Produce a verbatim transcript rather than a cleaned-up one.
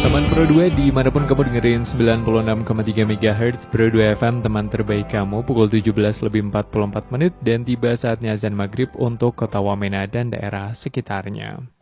Teman Pro dua, dimanapun kamu dengerin sembilan puluh enam koma tiga megahertz Pro dua F M, teman terbaik kamu, pukul tujuh belas lebih empat puluh empat menit dan tiba saatnya azan maghrib untuk kota Wamena dan daerah sekitarnya.